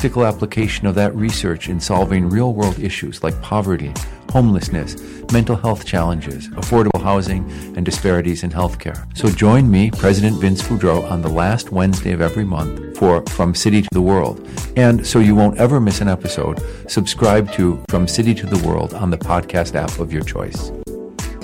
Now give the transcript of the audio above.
practical application of that research in solving real-world issues like poverty, homelessness, mental health challenges, affordable housing, and disparities in healthcare. So join me, President Vince Boudreau, on the last Wednesday of every month for From City to the World. And so you won't ever miss an episode, subscribe to From City to the World on the podcast app of your choice.